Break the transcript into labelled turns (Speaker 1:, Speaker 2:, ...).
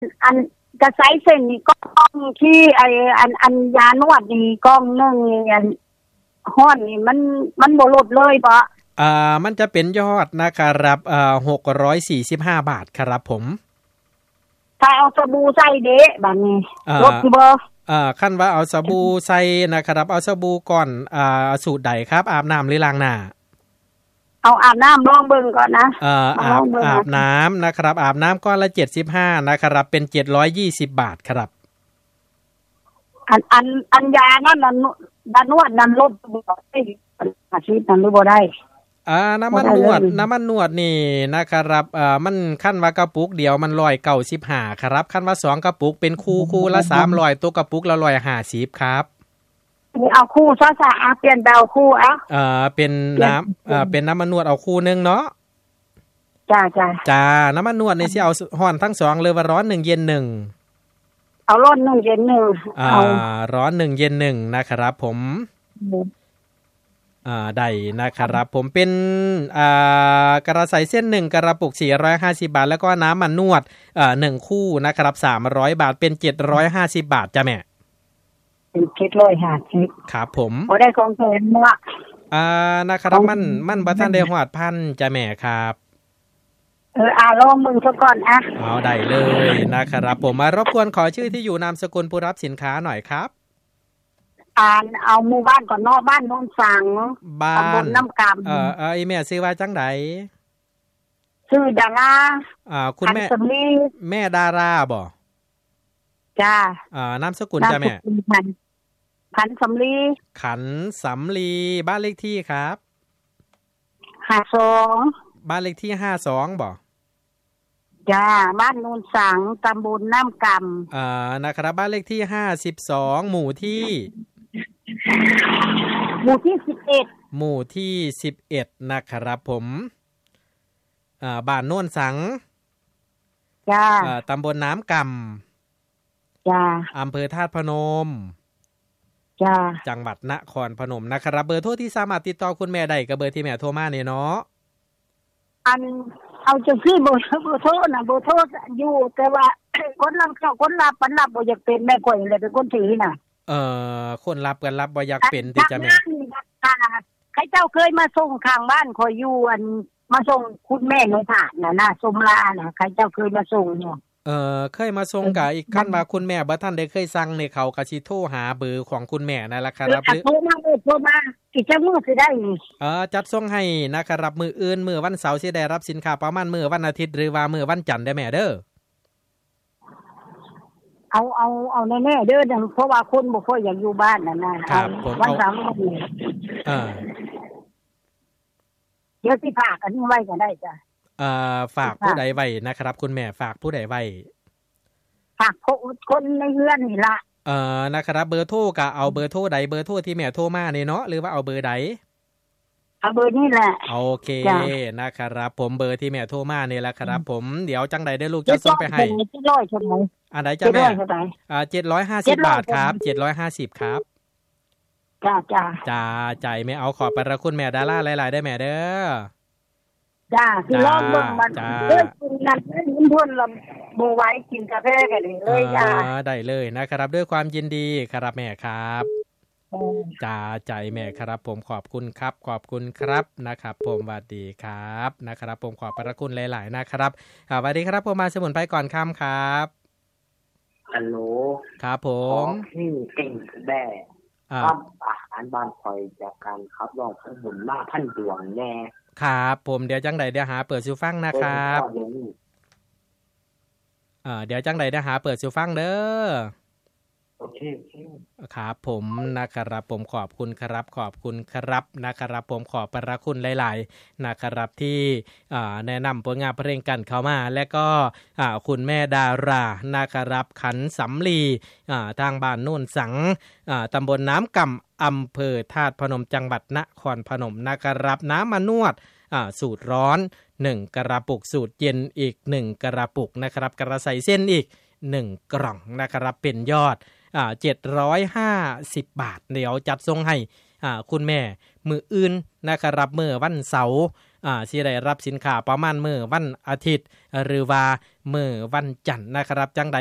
Speaker 1: อันกระไซเส้นนี่ก้องที่อันยานวดนี่ก้องนึงอันฮ้อนนี่มันบ่ลดเลยปะ
Speaker 2: มันจะเป็นยอดนะครับ645 บาทครับผม
Speaker 1: ถ้าเอาสบู่ใส่เด้บัดนี้ลดสิบ่
Speaker 2: คันว่าเอาสบู่ใส่นะครับเอาสบู่ก่อนสูตรใดครับอาบน้ำหรือล้างหน้า
Speaker 1: เอาอาบน้ำลองเบิ่งก่อนนะ
Speaker 2: อาบน้ำนะครับอาบน้ำก้อนละ75นะครับเป็น720 บาทครับ
Speaker 1: อันยานั่นดานวดนั้นลดบ่ได้อาชีพนั้นหรือบ่ได้
Speaker 2: น้ำมันนวดนี่นะครับมันขั้นว่ากระปุกเดียวมัน195ครับขั้นว่า2กระปุกเป็นคู่ละ300ตัวกระปุกละ150ครับ
Speaker 1: เอาคู่ซะเปลี่ยนแบบคู่
Speaker 2: เป็นน้ำมันนวดเอาคู่นึงเนาะ
Speaker 1: จ้า
Speaker 2: น้ำมันนวดนี่สิเอาร้อนทั้ง2เลยว่าร้อน1เย็น1
Speaker 1: เอาร้อน1เย็น1
Speaker 2: เอาร้อน1เย็น1นะครับผมได้นะครับผมเป็นกระใสเส้น1กระปุก450 บาทแล้วก็น้ำมันนวด1คู่นะครับ300 บาทเป็น750 บาทจ้ะแม่
Speaker 1: เป็น750
Speaker 2: ครับผม
Speaker 1: บ่ได้ของแถมเนาะ
Speaker 2: นะครับมันบ่ทันได้ฮอดพันจ้ะแม่ครับ
Speaker 1: ลองมึงซะก่อน
Speaker 2: เอาได้เลยนะครับผมมารบกวนขอชื่อที่อยู่นามสกุลผู้รับสินค้าหน่อยครับ
Speaker 1: เอาหมู่บ้านก่อนเนาะบ้านโนนสังตำบลน้ำกำ
Speaker 2: อีแม่ชื่อว่าจังได
Speaker 1: ชื่อดารา
Speaker 2: คุณแม่ดาราบ่
Speaker 1: จ้าน
Speaker 2: ามสกุลจ้ะแม่
Speaker 1: ขันสำลี
Speaker 2: บ้านเลขที่ครับ
Speaker 1: 52
Speaker 2: บ้านเลขที่52บ่
Speaker 1: จ้าบ้านโนนสังตำบลน้ำก
Speaker 2: ำนะครับบ้านเลขที่52หมู่ที่11นะครับผมบ้านโนนสัง
Speaker 1: จ้า
Speaker 2: ตำบลน้ำก
Speaker 1: ำจ้า
Speaker 2: อำเภอธาตุพนม
Speaker 1: จ้า
Speaker 2: จังหวัดนครพนมนะครับเบอร์โทรที่สามารถติดต่อคุณแม่ได้ก็เบอร์ที่แม่โทรมาเนี่ยเนาะ
Speaker 1: เอาจังซี่เบอร์โทรน่ะเบอร์โทรอยู่แต่ว่าคนรับเข้าคนรับปันรับบ่อยากเป็นแม่ข่อยเลยเป็นคนถือน่ะ
Speaker 2: คนรับกันรับบ่อยากเป็นติจ้ะแม่
Speaker 1: ใครเจ้าเคยมาส่งข้างบ้านข่อยอยู่มาส่งคุณแม่ในถาดน่ะสมลาน่ะใครเจ้าเคยมาส่งเนี่ย
Speaker 2: เคยมาส่งกับอีกขั้นมาคุณแม่บ่ท่านได้เคยสั่งในเขาก็สิโทรหาเบอร์ของคุณแม่นั่นล่ะครับ
Speaker 1: โทรมาอีกจังมื้อสิได้
Speaker 2: จัดส่งให้นะครับมื้ออื่นมื้อวันเสาร์สิได้รับสินค้าประมาณมื้อวันอาทิตย์หรือว่ามื้อวันจันทร์ได้แม่เด้อ
Speaker 1: เอาแน่ๆเด้อเพราะว่าคนบ่ค่อยอยากอยู่บ้านน่ะนะครับวันเสาร์เดี๋ยวสิฝากอันนี้ไว้ก็ได้จ้ะ
Speaker 2: ฝากผู้ใดไว้นะครับคุณแม่ฝากผู้ใดไว้
Speaker 1: ฝากคนในเรือนนี่ล่ะ
Speaker 2: นะครับเบอร์โทรก็เอาเบอร์โทรใดเบอร์โทรที่แม่โทรมานี่เนาะหรือว่าเอาเบอร์ใด
Speaker 1: เอาเบอร์นี่แหละ
Speaker 2: โอเคนะครับผมเบอร์ที่แม่โทรมานี่แหละครับผมเดี๋ยวจังใดได้ลูกจะส่งไปให้
Speaker 1: 700ใช่มั้ย
Speaker 2: อันไหนจ้ะแม่750 บาทครับ750ครับจ้าใจไม่เอาขอบพระคุณแม่ดาราหลายๆได้แม่เด้อ
Speaker 1: จ้าสิลองเบิ่งมันกินนั่นเพิ่นละบ่ไหวกินกาแฟกันเลยจ้า
Speaker 2: ได้เลยนะครับด้วยความยินดีครับแม่ครับจ้าใจแม่ครับผมขอบคุณครับนะครับผมสวัสดีครับนะครับผมขอบพระคุณหลายๆนะครับสวัสดีครับผมมาสมุนไพรก่อนค่ำครับ
Speaker 3: ฮัลโหล
Speaker 2: ครับผม
Speaker 3: ที่เก่งแบ่ครับอาหารบ้านคอยจากการครับรองข้างบนมาพันดวงแน่
Speaker 2: ครับผมเดี๋ยวจังใดเดี๋ยวหาเปิดซูฟังนะครับเดี๋ยวจังใดเดี๋ยวหาเปิดซูฟังเด้อ
Speaker 3: โอเค
Speaker 2: ครับผมนะครับผมขอบคุณครับนะครับผมขอบพระคุณหลายๆนะครับที่แนะนำผลงานเพลงกันเข้ามาและก็คุณแม่ดารานะครับขันสำลีทางบ้านโน่นสังตำบลน้ำกำอำเภอธาตุพนมจังหวัดนครพนมนะครับน้ำมานวดสูตรร้อน1กระปุกสูตรเย็นอีก1กระปุกนะครับกระใสเส้นอีก1กล่องนะครับเป็นยอด750 บาทเดี๋ยวจัดส่งให้คุณแม่มืออื่นนะครับมื้อวันเสาร์สิได้รับสินค้าประมาณมื้อวันอาทิตย์หรือว่ามื้อวันจันทร์นะครับจังใด